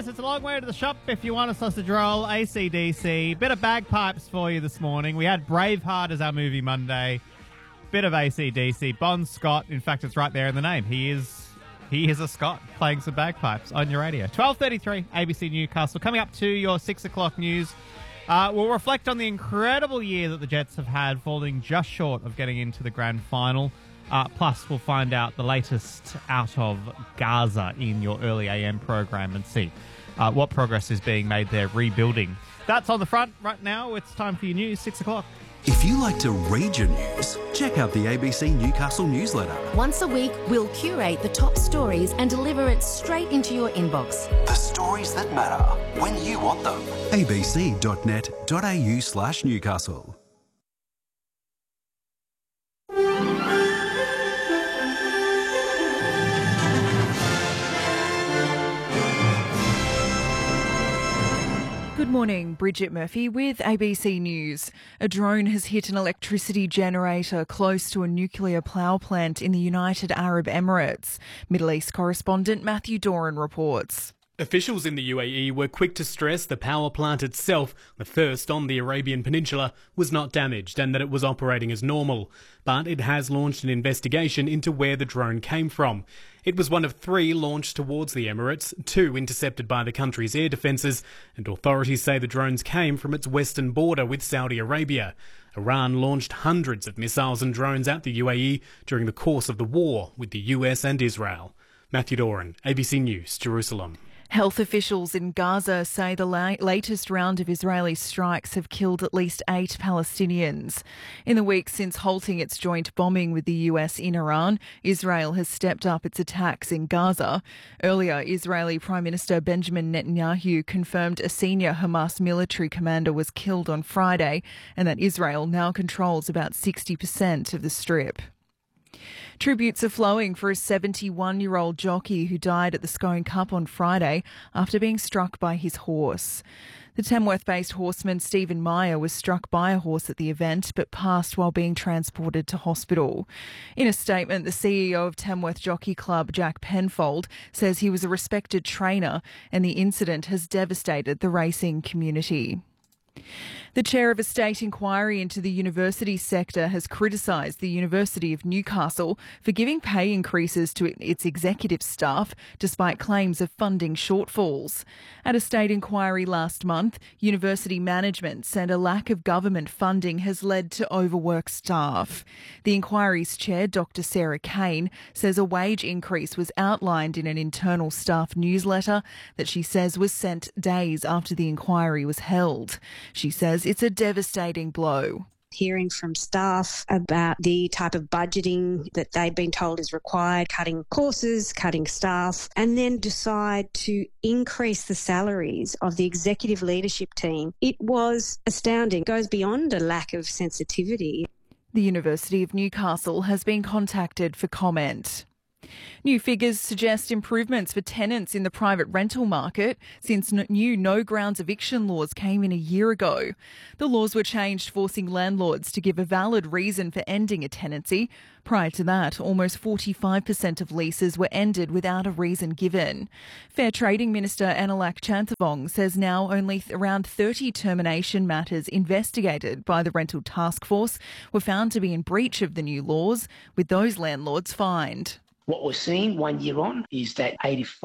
guys. It's a long way to the shop if you want a sausage roll, AC/DC. Bit of bagpipes for you this morning. We had Braveheart as our movie Monday. Bit of AC/DC. Bon Scott, in fact, it's right there in the name. He is a Scot playing some bagpipes on your radio. 12:33, ABC Newcastle. Coming up to your 6 o'clock news. We'll reflect on the incredible year that the Jets have had, falling just short of getting into the grand final. Plus, we'll find out the latest out of Gaza in your early AM program and see what progress is being made there rebuilding. That's on the front right now. It's time for your news, 6 o'clock. If you like to read your news, check out the ABC Newcastle newsletter. Once a week, we'll curate the top stories and deliver it straight into your inbox. The stories that matter when you want them. abc.net.au/Newcastle. Good morning, Bridget Murphy with ABC News. A drone has hit an electricity generator close to a nuclear power plant in the United Arab Emirates. Middle East correspondent Matthew Doran reports. Officials in the UAE were quick to stress the power plant itself, the first on the Arabian Peninsula, was not damaged and that it was operating as normal. But it has launched an investigation into where the drone came from. It was one of 3 launched towards the Emirates, 2 intercepted by the country's air defences, and authorities say the drones came from its western border with Saudi Arabia. Iran launched hundreds of missiles and drones at the UAE during the course of the war with the US and Israel. Matthew Doran, ABC News, Jerusalem. Health officials in Gaza say the latest round of Israeli strikes have killed at least 8 Palestinians. In the week since halting its joint bombing with the US in Iran, Israel has stepped up its attacks in Gaza. Earlier, Israeli Prime Minister Benjamin Netanyahu confirmed a senior Hamas military commander was killed on Friday and that Israel now controls about 60% of the Strip. Tributes are flowing for a 71-year-old jockey who died at the Scone Cup on Friday after being struck by his horse. The Tamworth-based horseman Stephen Meyer was struck by a horse at the event but passed while being transported to hospital. In a statement, the CEO of Tamworth Jockey Club, Jack Penfold, says he was a respected trainer and the incident has devastated the racing community. The chair of a state inquiry into the university sector has criticised the University of Newcastle for giving pay increases to its executive staff despite claims of funding shortfalls. At a state inquiry last month, university management said a lack of government funding has led to overworked staff. The inquiry's chair, Dr Sarah Kane, says a wage increase was outlined in an internal staff newsletter that she says was sent days after the inquiry was held. She says it's a devastating blow. Hearing from staff about the type of budgeting that they've been told is required, cutting courses, cutting staff, and then decide to increase the salaries of the executive leadership team. It was astounding. It goes beyond a lack of sensitivity. The University of Newcastle has been contacted for comment. New figures suggest improvements for tenants in the private rental market since new no-grounds eviction laws came in a year ago. The laws were changed, forcing landlords to give a valid reason for ending a tenancy. Prior to that, almost 45% of leases were ended without a reason given. Fair Trading Minister Anilak Chanthavong says now only around 30 termination matters investigated by the Rental Task Force were found to be in breach of the new laws, with those landlords fined. What we're seeing 1 year on is that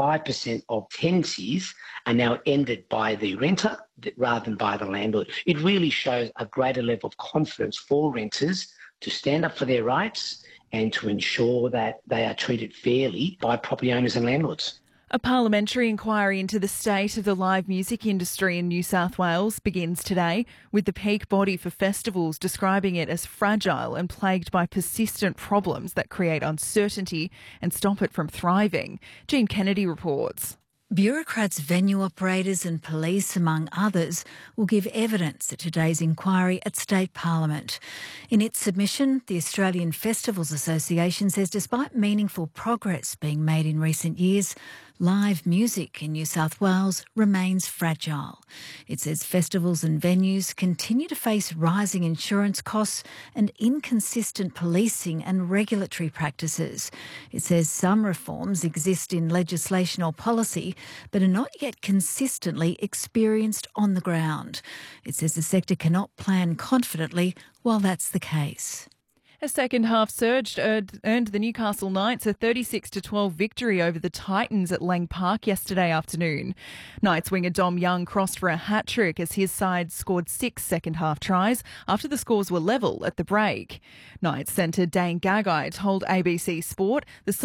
85% of tenancies are now ended by the renter rather than by the landlord. It really shows a greater level of confidence for renters to stand up for their rights and to ensure that they are treated fairly by property owners and landlords. A parliamentary inquiry into the state of the live music industry in New South Wales begins today, with the peak body for festivals describing it as fragile and plagued by persistent problems that create uncertainty and stop it from thriving. Jean Kennedy reports. Bureaucrats, venue operators and police, among others, will give evidence at today's inquiry at State Parliament. In its submission, the Australian Festivals Association says despite meaningful progress being made in recent years, live music in New South Wales remains fragile. It says festivals and venues continue to face rising insurance costs and inconsistent policing and regulatory practices. It says some reforms exist in legislation or policy but are not yet consistently experienced on the ground. It says the sector cannot plan confidently while that's the case. A second-half surge earned the Newcastle Knights a 36-12 victory over the Titans at Lang Park yesterday afternoon. Knights winger Dom Young crossed for a hat-trick as his side scored 6 second-half tries after the scores were level at the break. Knights centre Dane Gagai told ABC Sport the